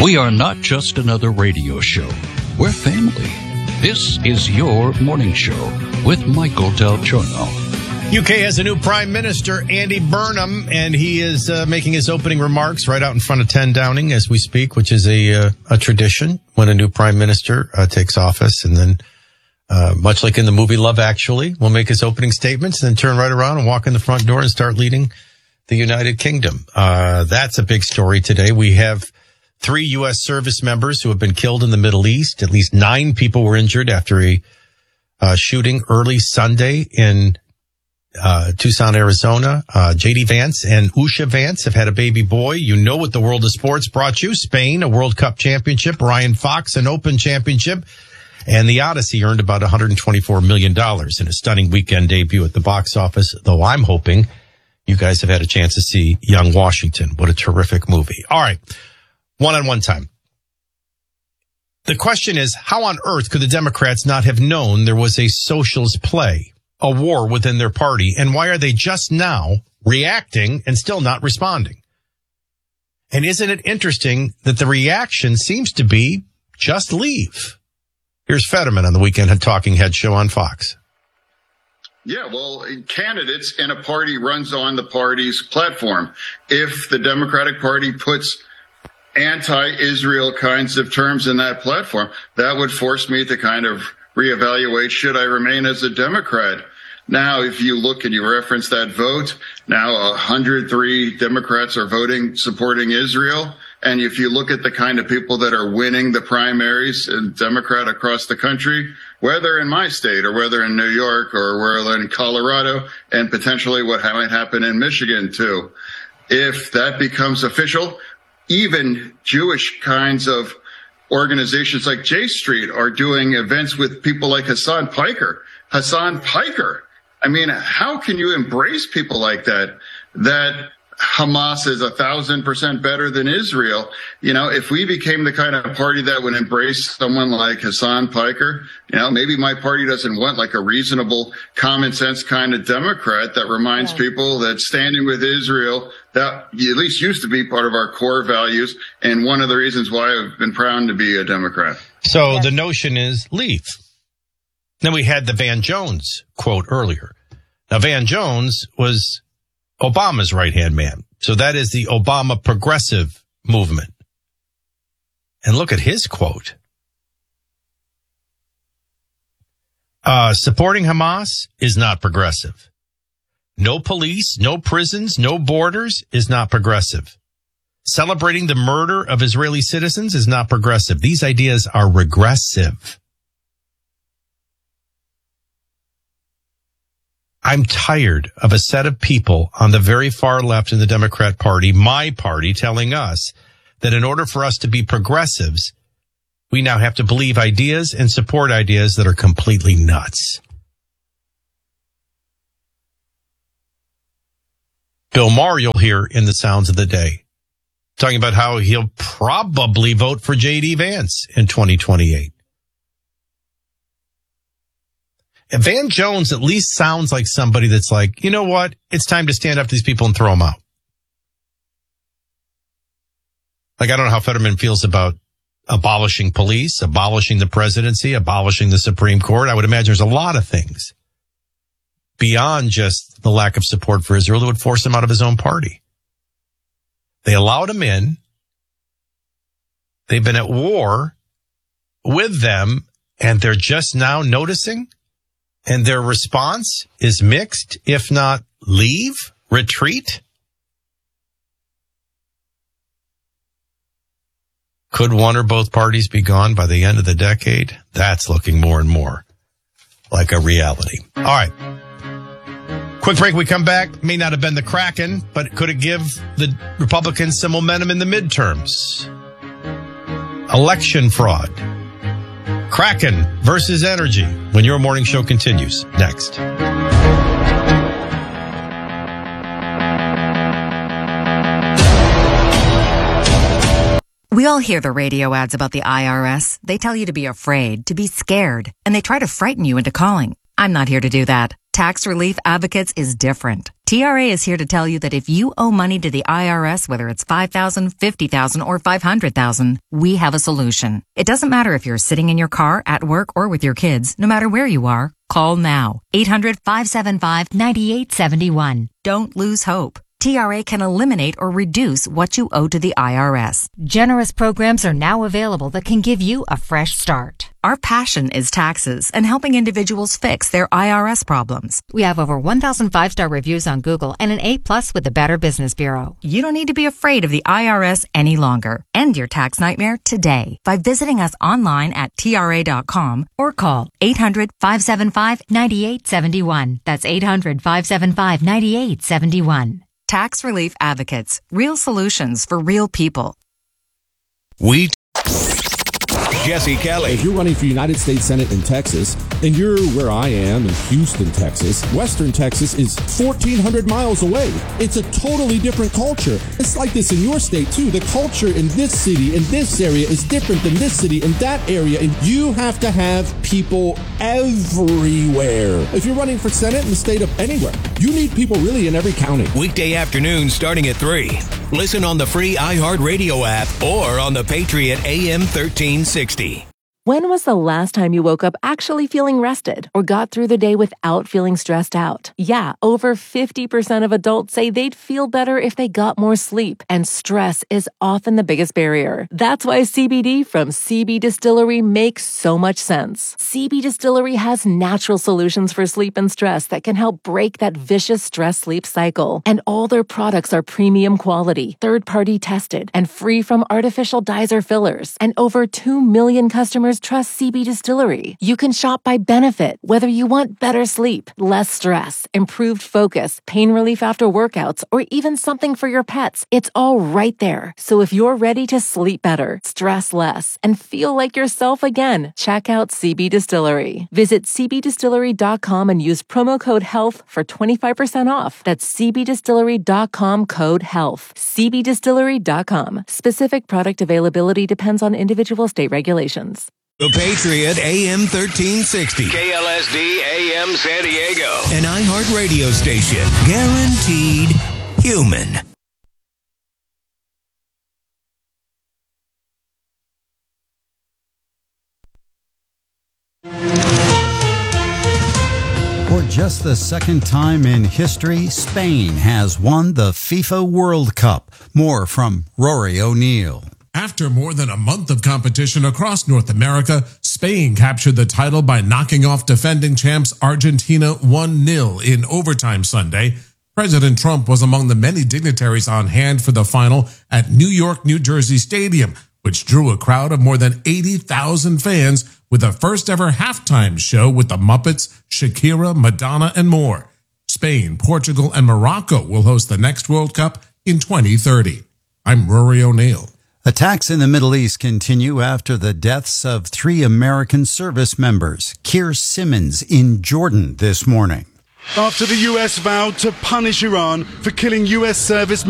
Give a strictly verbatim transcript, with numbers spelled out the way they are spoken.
We are not just another radio show. We're family. This is your morning show with Michael Del Giorno. U K has a new Prime Minister, Andy Burnham, and he is uh, making his opening remarks right out in front of ten Downing as we speak, which is a uh, a tradition when a new Prime Minister uh, takes office. And then, uh, much like in the movie Love Actually, will make his opening statements and then turn right around and walk in the front door and start leading the United Kingdom. Uh, that's a big story today. We have three U S service members who have been killed in the Middle East. At least nine people were injured after a uh, shooting early Sunday in uh, Tucson, Arizona. Uh, J D Vance and Usha Vance have had a baby boy. You know what the world of sports brought you. Spain, a World Cup championship. Ryan Fox, an Open championship. And the Odyssey earned about one hundred twenty-four million dollars in a stunning weekend debut at the box office, though I'm hoping you guys have had a chance to see Young Washington. What a terrific movie. All right. One-on-one time. The question is, how on earth could the Democrats not have known there was a socialist play, a war within their party, and why are they just now reacting and still not responding? And isn't it interesting that the reaction seems to be just leave? Here's Fetterman on the Weekend Talking Head show on Fox. Yeah, well, candidates in a party runs on the party's platform. If the Democratic Party puts anti-Israel kinds of terms in that platform, that would force me to kind of reevaluate, should I remain as a Democrat? Now, if you look and you reference that vote, now one hundred three Democrats are voting supporting Israel. And if you look at the kind of people that are winning the primaries in Democrat across the country, whether in my state or whether in New York or whether in Colorado, and potentially what might happen in Michigan too, if that becomes official, even Jewish kinds of organizations like J Street are doing events with people like Hassan Piker. Hassan Piker. I mean, how can you embrace people like that? That Hamas is a thousand percent better than Israel. You know, if we became the kind of party that would embrace someone like Hassan Piker, you know, maybe my party doesn't want like a reasonable, common sense kind of Democrat that reminds yeah. people that standing with Israel, that at least used to be part of our core values. And one of the reasons why I've been proud to be a Democrat. So yes. The notion is leave. Then we had the Van Jones quote earlier. Now, Van Jones was Obama's right-hand man. So that is the Obama progressive movement. And look at his quote. Uh, supporting Hamas is not progressive. No police, no prisons, no borders is not progressive. Celebrating the murder of Israeli citizens is not progressive. These ideas are regressive. I'm tired of a set of people on the very far left in the Democrat Party, my party, telling us that in order for us to be progressives, we now have to believe ideas and support ideas that are completely nuts. Bill Maher, you'll hear in the Sounds of the Day, talking about how he'll probably vote for J D Vance in twenty twenty-eight. And Van Jones at least sounds like somebody that's like, you know what? It's time to stand up to these people and throw them out. Like, I don't know how Fetterman feels about abolishing police, abolishing the presidency, abolishing the Supreme Court. I would imagine there's a lot of things beyond just the lack of support for Israel that would force him out of his own party. They allowed him in. They've been at war with them, and they're just now noticing. And their response is mixed, if not leave, retreat. Could one or both parties be gone by the end of the decade? That's looking more and more like a reality. All right. Quick break. We come back. May not have been the Kraken, but could it give the Republicans some momentum in the midterms? Election fraud. Kraken versus energy when your morning show continues next. We all hear the radio ads about the I R S. They tell you to be afraid, to be scared, and they try to frighten you into calling. I'm not here to do that. Tax Relief Advocates is different. T R A is here to tell you that if you owe money to the I R S, whether it's five thousand dollars, fifty thousand dollars, or five hundred thousand dollars, we have a solution. It doesn't matter if you're sitting in your car, at work, or with your kids. No matter where you are, call now. eight hundred, five seven five, nine eight seven one. Don't lose hope. T R A can eliminate or reduce what you owe to the I R S. Generous programs are now available that can give you a fresh start. Our passion is taxes and helping individuals fix their I R S problems. We have over one thousand five-star reviews on Google and an A plus with the Better Business Bureau. You don't need to be afraid of the I R S any longer. End your tax nightmare today by visiting us online at T R A dot com or call eight hundred, five seven five, nine eight seven one. That's eight hundred, five seven five, nine eight seven one. Tax Relief Advocates. Real solutions for real people. We Jesse Kelly. If you're running for United States Senate in Texas, and you're where I am in Houston, Texas, Western Texas is fourteen hundred miles away. It's a totally different culture. It's like this in your state, too. The culture in this city, in this area, is different than this city, in that area, and you have to have people everywhere. If you're running for Senate in the state of anywhere, you need people really in every county. Weekday afternoon starting at three. Listen on the free iHeartRadio app or on the Patriot A M thirteen sixty. When was the last time you woke up actually feeling rested or got through the day without feeling stressed out? Yeah, over fifty percent of adults say they'd feel better if they got more sleep, and stress is often the biggest barrier. That's why C B D from C B Distillery makes so much sense. C B Distillery has natural solutions for sleep and stress that can help break that vicious stress-sleep cycle. And all their products are premium quality, third-party tested, and free from artificial dyes or fillers. And over two million customers trust C B Distillery. You can shop by benefit, whether you want better sleep, less stress, improved focus, pain relief after workouts, or even something for your pets. It's all right there. So if you're ready to sleep better, stress less, and feel like yourself again, check out C B Distillery. Visit C B distillery dot com and use promo code HEALTH for twenty-five percent off. That's C B distillery dot com code HEALTH. C B distillery dot com. Specific product availability depends on individual state regulations. The Patriot A M thirteen sixty. K L S D A M San Diego. An iHeart radio station. Guaranteed human. For just the second time in history, Spain has won the FIFA World Cup. More from Rory O'Neill. After more than a month of competition across North America, Spain captured the title by knocking off defending champs Argentina one nil in overtime Sunday. President Trump was among the many dignitaries on hand for the final at New York, New Jersey Stadium, which drew a crowd of more than eighty thousand fans with a first-ever halftime show with the Muppets, Shakira, Madonna, and more. Spain, Portugal, and Morocco will host the next World Cup in twenty thirty. I'm Rory O'Neill. Attacks in the Middle East continue after the deaths of three American service members. Keir Simmons in Jordan this morning. After the U S vowed to punish Iran for killing U S service members.